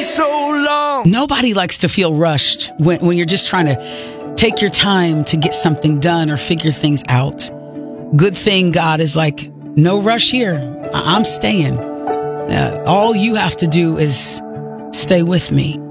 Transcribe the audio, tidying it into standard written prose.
so long. Nobody likes to feel rushed when you're just trying to take your time to get something done or figure things out. Good thing God is like, no rush here. I'm staying. All you have to do is stay with me.